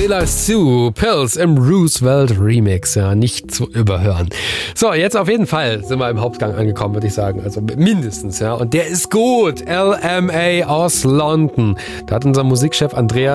Silla Sue, Pills im Roosevelt Remix, ja, nicht zu überhören. So, jetzt auf jeden Fall sind wir im Hauptgang angekommen, würde ich sagen, also mindestens, ja, und der ist gut, LMA aus London. Da hat unser Musikchef Andreas